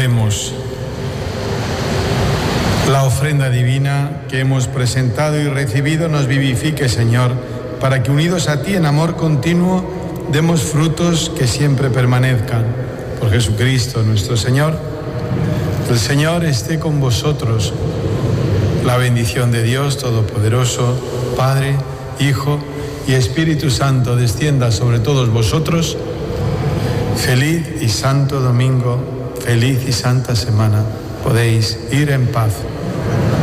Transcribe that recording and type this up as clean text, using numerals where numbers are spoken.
Oremos. La ofrenda divina que hemos presentado y recibido nos vivifique, Señor, para que unidos a ti en amor continuo demos frutos que siempre permanezcan. Por Jesucristo nuestro Señor. El Señor esté con vosotros. La bendición de Dios Todopoderoso, Padre, Hijo y Espíritu Santo descienda sobre todos vosotros. Feliz y santo domingo, feliz y santa semana. Podéis ir en paz.